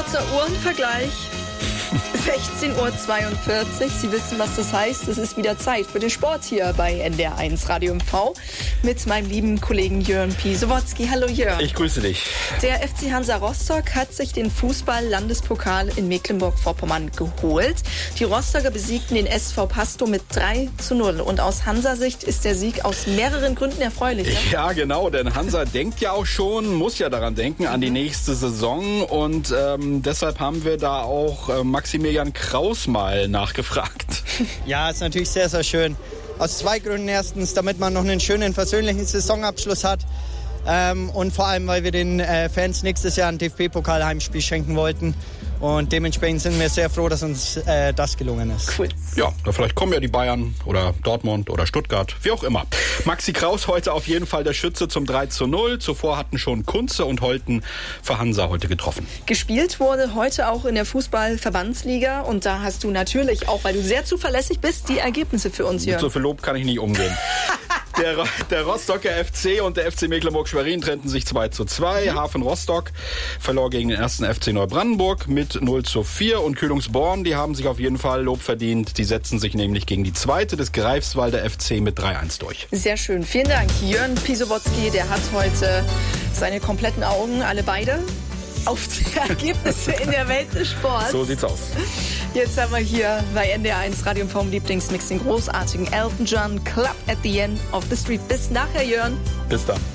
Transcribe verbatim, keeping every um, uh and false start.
Kurzer Uhrenvergleich. sechzehn Uhr zweiundvierzig. Sie wissen, was das heißt. Es ist wieder Zeit für den Sport hier bei N D R eins Radio M V mit meinem lieben Kollegen Jörn Pisowotzki. Hallo Jörn. Ich grüße dich. Der F C Hansa Rostock hat sich den Fußball-Landespokal in Mecklenburg-Vorpommern geholt. Die Rostocker besiegten den S V Pasto mit drei zu null. Und aus Hansa-Sicht ist der Sieg aus mehreren Gründen erfreulich. Ja, ja genau, denn Hansa denkt ja auch schon, muss ja daran denken, an die nächste Saison. Und ähm, deshalb haben wir da auch äh, Maximilian Kraus mal nachgefragt. Ja, ist natürlich sehr, sehr schön. Aus zwei Gründen. Erstens, damit man noch einen schönen persönlichen Saisonabschluss hat. Ähm, und vor allem, weil wir den äh, Fans nächstes Jahr ein D F B-Pokal-Heimspiel schenken wollten. Und dementsprechend sind wir sehr froh, dass uns äh, das gelungen ist. Cool. Ja, da vielleicht kommen ja die Bayern oder Dortmund oder Stuttgart, wie auch immer. Maxi Kraus heute auf jeden Fall der Schütze zum drei zu null. Zuvor hatten schon Kunze und Holten für Hansa heute getroffen. Gespielt wurde heute auch in der Fußball-Verbandsliga. Und da hast du natürlich auch, weil du sehr zuverlässig bist, die Ergebnisse für uns, Jörn. Mit so viel Lob kann ich nicht umgehen. Der, der Rostocker F C und der F C Mecklenburg-Schwerin trennten sich zwei zu zwei. Mhm. Hafen Rostock verlor gegen den ersten F C Neubrandenburg mit null zu vier. Und Kühlungsborn, die haben sich auf jeden Fall Lob verdient. Die setzen sich nämlich gegen die zweite des Greifswalder F C mit drei eins durch. Sehr schön. Vielen Dank. Jörn Pisowotzki, der hat heute seine kompletten Augen, alle beide, auf die Ergebnisse in der Welt des Sports. So sieht's aus. Jetzt haben wir hier bei N D R eins Radio vom Lieblingsmix den großartigen Elton John, Club at the End of the Street. Bis nachher, Jörn. Bis dann.